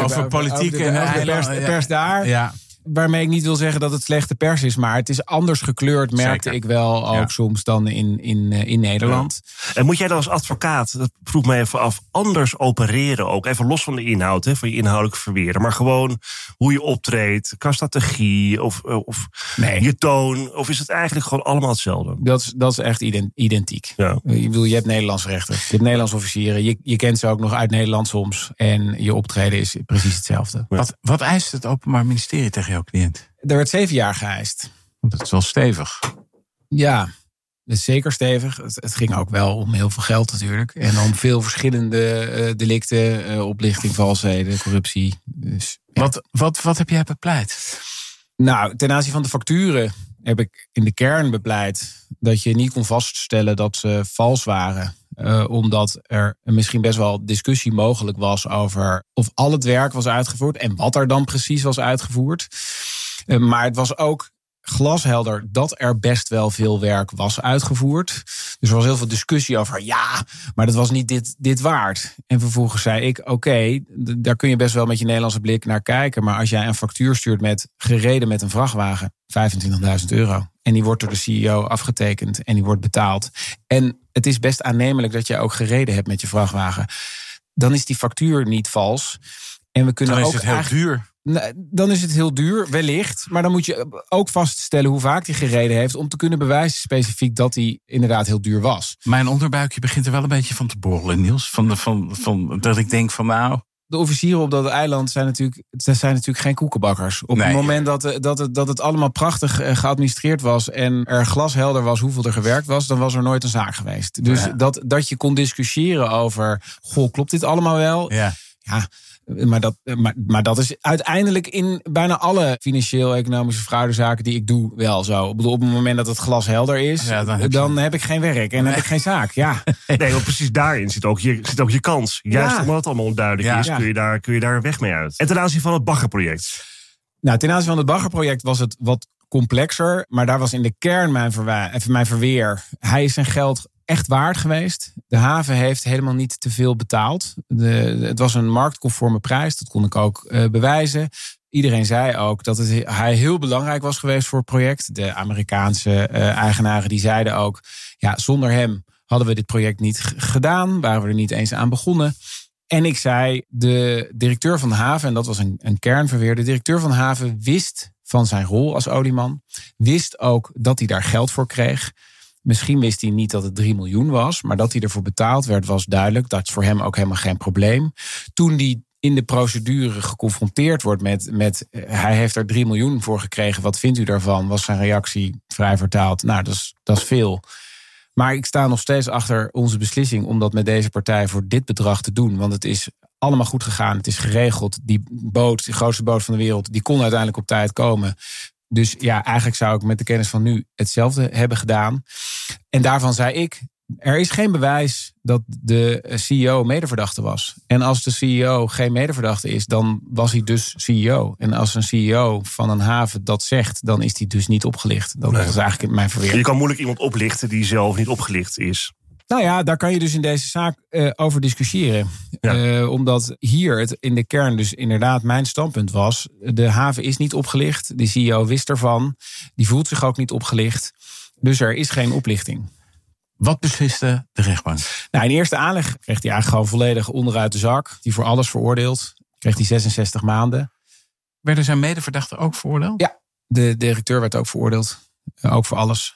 over politiek en de pers daar. Ja. Waarmee ik niet wil zeggen dat het slechte pers is, maar het is anders gekleurd, merkte Zeker. ik wel ook soms dan in Nederland. Ja. En moet jij dan als advocaat, dat vroeg me even af, anders opereren ook? Even los van de inhoud, van je inhoudelijk verweren. Maar gewoon hoe je optreedt, qua strategie of je toon. Of is het eigenlijk gewoon allemaal hetzelfde? Dat is echt identiek. Ja. Ik bedoel, je hebt Nederlandse rechters, je hebt Nederlandse officieren. Je kent ze ook nog uit Nederland soms. En je optreden is precies hetzelfde. Ja. Wat eist het Openbaar Ministerie tegen jouw cliënt? Er werd 7 jaar geëist. Dat is wel stevig. Ja, dat is zeker stevig. Het ging ook wel om heel veel geld natuurlijk. En om veel verschillende delicten. Oplichting, valsheden, corruptie. Dus, ja. Wat heb jij bepleit? Nou, ten aanzien van de facturen heb ik in de kern bepleit dat je niet kon vaststellen dat ze vals waren. Omdat er misschien best wel discussie mogelijk was over of al het werk was uitgevoerd en wat er dan precies was uitgevoerd. Maar het was ook glashelder dat er best wel veel werk was uitgevoerd. Dus er was heel veel discussie over, ja, maar dat was niet dit waard. En vervolgens zei ik, oké, daar kun je best wel met je Nederlandse blik naar kijken. Maar als jij een factuur stuurt gereden met een vrachtwagen, €25.000. En die wordt door de CEO afgetekend en die wordt betaald. En het is best aannemelijk dat je ook gereden hebt met je vrachtwagen. Dan is die factuur niet vals. En we kunnen dan ook is het heel duur. Dan is het heel duur, wellicht. Maar dan moet je ook vaststellen hoe vaak hij gereden heeft om te kunnen bewijzen specifiek dat hij inderdaad heel duur was. Mijn onderbuikje begint er wel een beetje van te borrelen, Niels. Van dat ik denk van nou. De officieren op dat eiland zijn natuurlijk geen koekenbakkers. Op het moment dat het allemaal prachtig geadministreerd was en er glashelder was hoeveel er gewerkt was, dan was er nooit een zaak geweest. Dus dat je kon discussiëren over, goh, klopt dit allemaal wel? Ja. Maar dat is uiteindelijk in bijna alle financieel-economische fraudezaken die ik doe wel zo. Ik bedoel, op het moment dat het glashelder is, dan heb ik geen werk en heb ik geen zaak. Ja. Nee, want precies daarin zit ook je kans. Juist omdat het allemaal onduidelijk is, kun je daar weg mee uit. En ten aanzien van het baggerproject? Nou, ten aanzien van het baggerproject was het wat complexer. Maar daar was in de kern mijn verweer. Hij is zijn geld echt waard geweest. De haven heeft helemaal niet te veel betaald. Het was een marktconforme prijs. Dat kon ik ook bewijzen. Iedereen zei ook dat hij heel belangrijk was geweest voor het project. De Amerikaanse eigenaren die zeiden ook, ja, zonder hem hadden we dit project niet gedaan. Waren we er niet eens aan begonnen. En ik zei, de directeur van de haven, en dat was een kernverweer, de directeur van de haven wist van zijn rol als olieman. Wist ook dat hij daar geld voor kreeg. Misschien wist hij niet dat het 3 miljoen was, maar dat hij ervoor betaald werd was duidelijk. Dat is voor hem ook helemaal geen probleem. Toen hij in de procedure geconfronteerd wordt met hij heeft er 3 miljoen voor gekregen. Wat vindt u daarvan? Was zijn reactie vrij vertaald. Nou, dat is veel. Maar ik sta nog steeds achter onze beslissing om dat met deze partij voor dit bedrag te doen. Want het is allemaal goed gegaan. Het is geregeld. Die boot, de grootste boot van de wereld, die kon uiteindelijk op tijd komen. Dus ja, eigenlijk zou ik met de kennis van nu hetzelfde hebben gedaan. En daarvan zei ik, er is geen bewijs dat de CEO medeverdachte was. En als de CEO geen medeverdachte is, dan was hij dus CEO. En als een CEO van een haven dat zegt, dan is hij dus niet opgelicht. Dat is eigenlijk mijn verweer. Je kan moeilijk iemand oplichten die zelf niet opgelicht is. Nou ja, daar kan je dus in deze zaak over discussiëren. Ja. Omdat hier het in de kern dus inderdaad mijn standpunt was. De haven is niet opgelicht. De CEO wist ervan. Die voelt zich ook niet opgelicht. Dus er is geen oplichting. Wat besliste de rechtbank? Nou, in eerste aanleg kreeg hij eigenlijk gewoon volledig onderuit de zak. Die voor alles veroordeeld. Kreeg hij 66 maanden. Werden zijn medeverdachten ook veroordeeld? Ja, de directeur werd ook veroordeeld. Ook voor alles.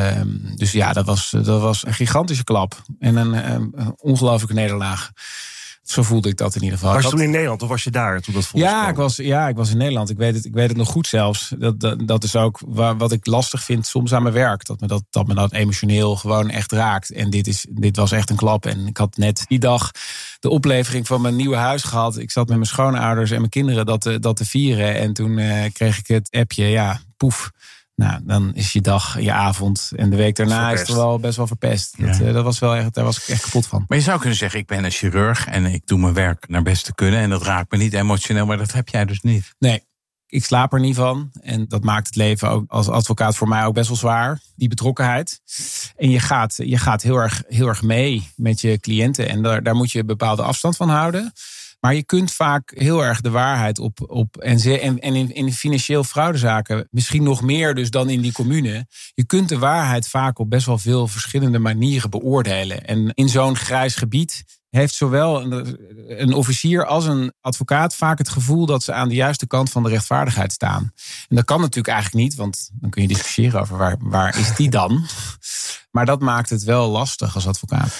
Dus ja, dat was een gigantische klap. En een ongelooflijke nederlaag. Zo voelde ik dat in ieder geval. Was je toen in Nederland of was je daar toen dat volgde? Ik was in Nederland. Ik weet het nog goed zelfs. Dat is ook wat ik lastig vind soms aan mijn werk. Dat me dat emotioneel gewoon echt raakt. En dit was echt een klap. En ik had net die dag de oplevering van mijn nieuwe huis gehad. Ik zat met mijn schoonouders en mijn kinderen dat te vieren. En toen kreeg ik het appje, poef. Nou, dan is je dag, je avond en de week daarna is het wel best wel verpest. Ja. Dat was wel echt, daar was ik echt kapot van. Maar je zou kunnen zeggen, ik ben een chirurg en ik doe mijn werk naar best te kunnen. En dat raakt me niet emotioneel, maar dat heb jij dus niet. Nee, ik slaap er niet van. En dat maakt het leven ook als advocaat voor mij ook best wel zwaar. Die betrokkenheid. En je gaat heel erg mee met je cliënten. En daar moet je een bepaalde afstand van houden. Maar je kunt vaak heel erg de waarheid op en in financieel fraudezaken misschien nog meer dus dan in die commune. Je kunt de waarheid vaak op best wel veel verschillende manieren beoordelen. En in zo'n grijs gebied heeft zowel een officier als een advocaat vaak het gevoel dat ze aan de juiste kant van de rechtvaardigheid staan. En dat kan natuurlijk eigenlijk niet, want dan kun je discussiëren over waar is die dan. Maar dat maakt het wel lastig als advocaat.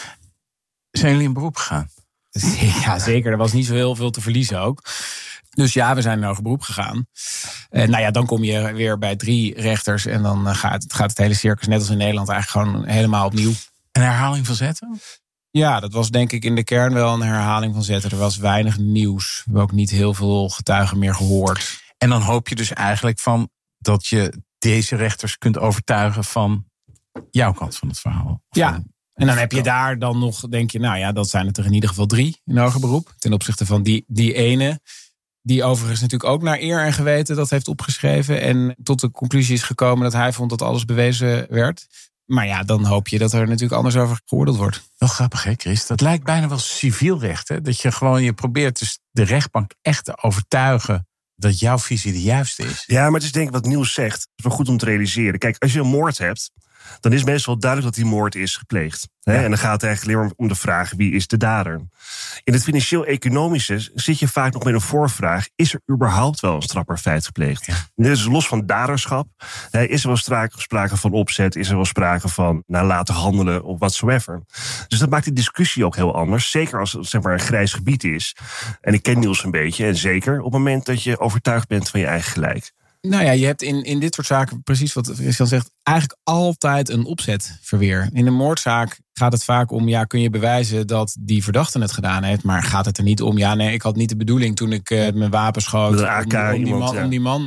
Zijn jullie in beroep gegaan? Ja, zeker. Er was niet zo heel veel te verliezen ook. Dus ja, we zijn in hoger beroep gegaan. Dan kom je weer bij 3 rechters en dan gaat het hele circus net als in Nederland eigenlijk gewoon helemaal opnieuw. Een herhaling van zetten? Ja, dat was denk ik in de kern wel een herhaling van zetten. Er was weinig nieuws. We hebben ook niet heel veel getuigen meer gehoord. En dan hoop je dus eigenlijk van dat je deze rechters kunt overtuigen van jouw kant van het verhaal. Ja, en dan heb je daar dan nog, denk je, dat zijn het er in ieder geval 3 in hoger beroep. Ten opzichte van die ene, die overigens natuurlijk ook naar eer en geweten dat heeft opgeschreven. En tot de conclusie is gekomen dat hij vond dat alles bewezen werd. Maar ja, dan hoop je dat er natuurlijk anders over geoordeeld wordt. Wel grappig, hè, Chris? Dat lijkt bijna wel civiel recht. Hè? Dat je probeert dus de rechtbank echt te overtuigen dat jouw visie de juiste is. Ja, maar het is denk ik wat Niels zegt. Het is wel goed om te realiseren. Kijk, als je een moord hebt, dan is meestal duidelijk dat die moord is gepleegd. Ja. En dan gaat het eigenlijk alleen maar om de vraag, wie is de dader? In het financieel-economische zit je vaak nog met een voorvraag, is er überhaupt wel een strafbaar feit gepleegd? Ja. Dus los van daderschap, is er wel sprake van opzet, is er wel sprake van laten handelen of whatsoever. Dus dat maakt die discussie ook heel anders. Zeker als het een grijs gebied is. En ik ken Niels een beetje. En zeker op het moment dat je overtuigd bent van je eigen gelijk. Nou ja, je hebt in dit soort zaken, precies wat Christian zegt, eigenlijk altijd een opzetverweer. In een moordzaak gaat het vaak om, kun je bewijzen dat die verdachte het gedaan heeft. Maar gaat het er niet om, ik had niet de bedoeling toen ik mijn wapen schoot. Om die man.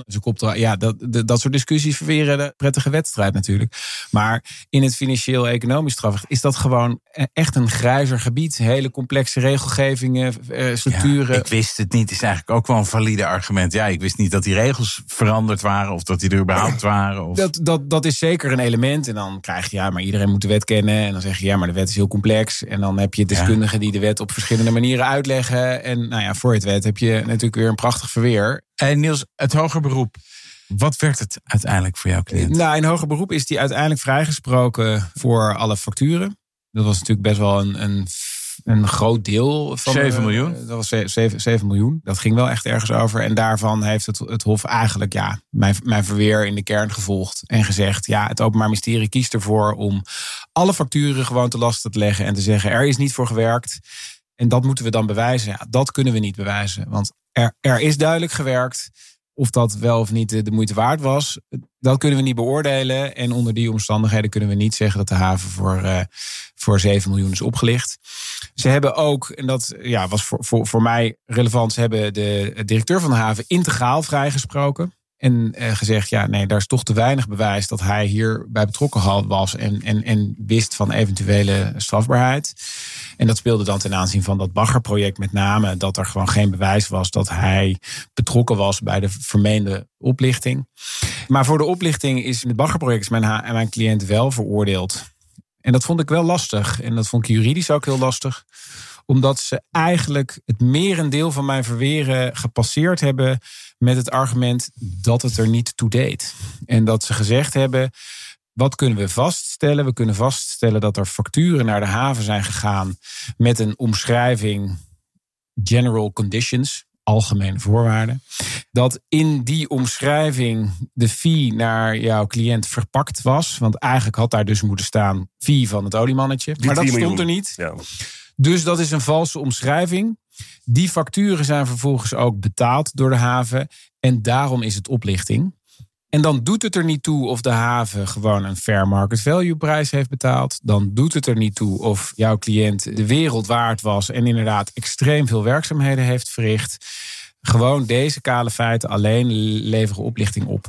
Dat soort discussies verweren de prettige wedstrijd natuurlijk. Maar in het financieel-economisch strafrecht is dat gewoon echt een grijzer gebied. Hele complexe regelgevingen, structuren. Ja, ik wist het niet, is eigenlijk ook wel een valide argument. Ja, ik wist niet dat die regels veranderd waren of dat die er überhaupt waren. Of... Dat is zeker een element. En dan krijg je, maar iedereen moet de wet kennen. En dan zeg je, maar de wet is heel complex. En dan heb je deskundigen die de wet op verschillende manieren uitleggen. En voor het wet heb je natuurlijk weer een prachtig verweer. En Niels, het hoger beroep. Wat werd het uiteindelijk voor jouw cliënt? In hoger beroep is die uiteindelijk vrijgesproken voor alle facturen. Dat was natuurlijk best wel een groot deel van 7 miljoen. Dat was 7 miljoen. Dat ging wel echt ergens over. En daarvan heeft het Hof eigenlijk mijn verweer in de kern gevolgd. En gezegd, het Openbaar Ministerie kiest ervoor om alle facturen gewoon te lasten te leggen. En te zeggen, er is niet voor gewerkt. En dat moeten we dan bewijzen. Ja, dat kunnen we niet bewijzen. Want er is duidelijk gewerkt. Of dat wel of niet de moeite waard was, dat kunnen we niet beoordelen. En onder die omstandigheden kunnen we niet zeggen dat de haven voor 7 miljoen is opgelicht. Ze hebben ook, en dat was voor mij relevant, ze hebben de directeur van de haven integraal vrijgesproken. En gezegd, daar is toch te weinig bewijs dat hij hierbij betrokken was en wist van eventuele strafbaarheid. En dat speelde dan ten aanzien van dat baggerproject met name, dat er gewoon geen bewijs was dat hij betrokken was bij de vermeende oplichting. Maar voor de oplichting is in het baggerproject is mijn cliënt wel veroordeeld. En dat vond ik wel lastig. En dat vond ik juridisch ook heel lastig. Omdat ze eigenlijk het merendeel van mijn verweren gepasseerd hebben met het argument dat het er niet toe deed. En dat ze gezegd hebben, wat kunnen we vaststellen? We kunnen vaststellen dat er facturen naar de haven zijn gegaan met een omschrijving general conditions, algemene voorwaarden. Dat in die omschrijving de fee naar jouw cliënt verpakt was. Want eigenlijk had daar dus moeten staan fee van het oliemannetje. Maar dat stond er niet. Ja. Dus dat is een valse omschrijving. Die facturen zijn vervolgens ook betaald door de haven. En daarom is het oplichting. En dan doet het er niet toe of de haven gewoon een fair market value prijs heeft betaald. Dan doet het er niet toe of jouw cliënt de wereld waard was en inderdaad extreem veel werkzaamheden heeft verricht. Gewoon deze kale feiten alleen leveren oplichting op.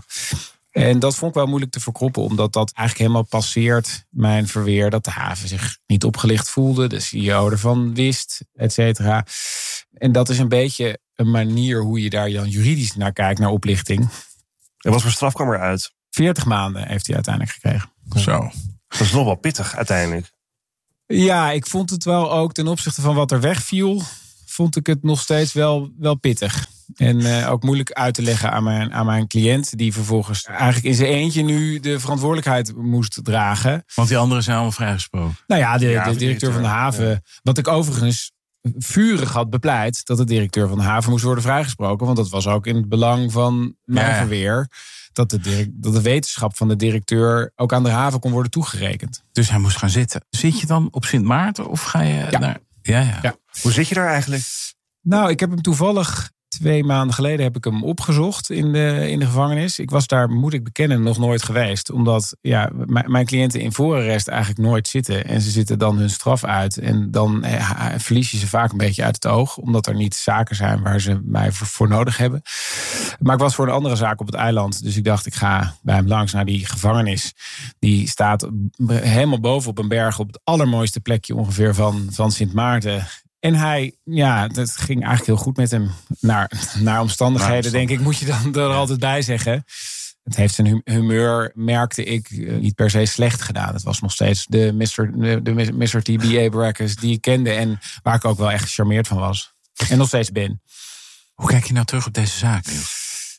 En dat vond ik wel moeilijk te verkroppen, omdat dat eigenlijk helemaal passeert mijn verweer dat de haven zich niet opgelicht voelde, de CEO ervan wist, et cetera. En dat is een beetje een manier hoe je daar dan juridisch naar kijkt, naar oplichting. En wat voor straf kwam er uit? 40 maanden heeft hij uiteindelijk gekregen. Zo. Dat is nog wel pittig uiteindelijk. Ja, ik vond het wel ook ten opzichte van wat er wegviel, vond ik het nog steeds wel pittig. En ook moeilijk uit te leggen aan mijn cliënt, die vervolgens eigenlijk in zijn eentje nu de verantwoordelijkheid moest dragen. Want die anderen zijn allemaal vrijgesproken. Nou ja, de directeur van de haven. Ja. Wat ik overigens vurig had bepleit, dat de directeur van de haven moest worden vrijgesproken. Want dat was ook in het belang van mijn verweer. Dat de wetenschap van de directeur ook aan de haven kon worden toegerekend. Dus hij moest gaan zitten. Zit je dan op Sint Maarten of ga je naar... Ja. Hoe zit je daar eigenlijk? Nou, ik heb hem toevallig 2 maanden geleden heb ik hem opgezocht in de gevangenis. Ik was daar, moet ik bekennen, nog nooit geweest. Omdat mijn cliënten in voorarrest eigenlijk nooit zitten. En ze zitten dan hun straf uit. En dan verlies je ze vaak een beetje uit het oog. Omdat er niet zaken zijn waar ze mij voor nodig hebben. Maar ik was voor een andere zaak op het eiland. Dus ik dacht, ik ga bij hem langs naar die gevangenis. Die staat helemaal boven op een berg. Op het allermooiste plekje ongeveer van Sint Maarten. En hij, dat ging eigenlijk heel goed met hem. Naar omstandigheden, denk ik, moet je dan er altijd bij zeggen. Het heeft zijn humeur, merkte ik, niet per se slecht gedaan. Het was nog steeds de Mr. TBA Baracus die ik kende. En waar ik ook wel echt gecharmeerd van was. En nog steeds ben. Hoe kijk je nou terug op deze zaak, Niels?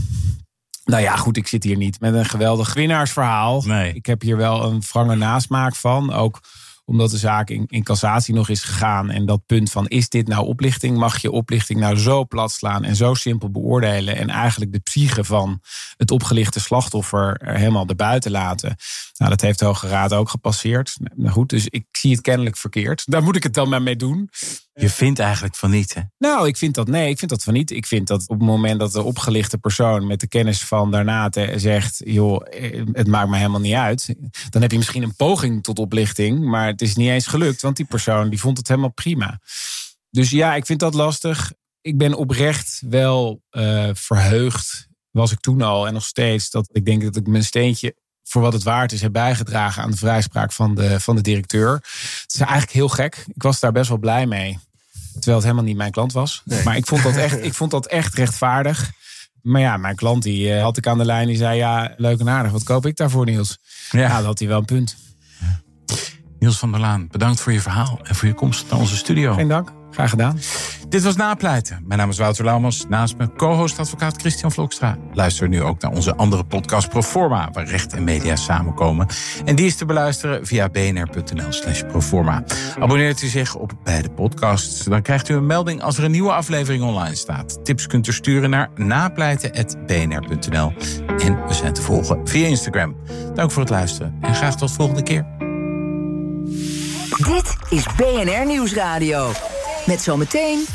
Nou ja, goed, ik zit hier niet met een geweldig winnaarsverhaal. Nee. Ik heb hier wel een wrange nasmaak van. Ook omdat de zaak in cassatie nog is gegaan. En dat punt van, is dit nou oplichting? Mag je oplichting nou zo plat slaan en zo simpel beoordelen? En eigenlijk de psyche van het opgelichte slachtoffer helemaal erbuiten laten. Nou, dat heeft de Hoge Raad ook gepasseerd. Nou goed, dus ik zie het kennelijk verkeerd. Daar moet ik het dan maar mee doen. Je vindt eigenlijk van niet, hè? Nou, ik vind dat van niet. Ik vind dat op het moment dat de opgelichte persoon met de kennis van daarna zegt, joh, het maakt me helemaal niet uit. Dan heb je misschien een poging tot oplichting, maar het is niet eens gelukt, want die persoon die vond het helemaal prima. Dus ja, ik vind dat lastig. Ik ben oprecht wel verheugd, was ik toen al en nog steeds, dat ik denk dat ik mijn steentje voor wat het waard is heb bijgedragen aan de vrijspraak van de directeur. Het is eigenlijk heel gek. Ik was daar best wel blij mee. Terwijl het helemaal niet mijn klant was. Nee. Maar ik vond dat echt rechtvaardig. Maar ja, mijn klant die had ik aan de lijn. Die zei, ja, leuk en aardig. Wat koop ik daarvoor, Niels? Ja, dat had hij wel een punt. Ja. Niels van der Laan, bedankt voor je verhaal en voor je komst naar onze studio. Geen dank. Graag gedaan. Dit was Napleiten. Mijn naam is Wouter Laumans. Naast me co-host advocaat Christian Vlokstra. Luister nu ook naar onze andere podcast Proforma, waar recht en media samenkomen. En die is te beluisteren via bnr.nl/proforma. Abonneert u zich op beide podcasts. Dan krijgt u een melding als er een nieuwe aflevering online staat. Tips kunt u sturen naar napleiten@bnr.nl. En we zijn te volgen via Instagram. Dank voor het luisteren en graag tot volgende keer. Dit is BNR Nieuwsradio. Met zometeen